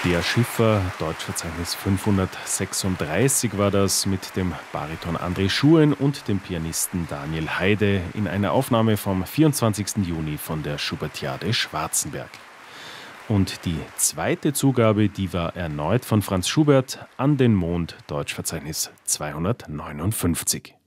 Der Schiffer, Deutschverzeichnis 536 war das, mit dem Bariton André Schuhen und dem Pianisten Daniel Heide in einer Aufnahme vom 24. Juni von der Schubertiade Schwarzenberg. Und die zweite Zugabe, die war erneut von Franz Schubert, An den Mond, Deutschverzeichnis 259.